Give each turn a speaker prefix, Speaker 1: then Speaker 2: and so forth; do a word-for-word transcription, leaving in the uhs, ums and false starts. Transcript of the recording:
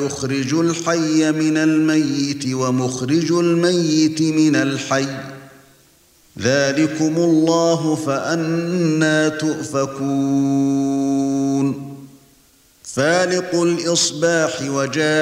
Speaker 1: يخرج الحي من الميت ومخرج الميت من الحي ذلكم الله فأنى تؤفكون فالق الإصباح وجاعل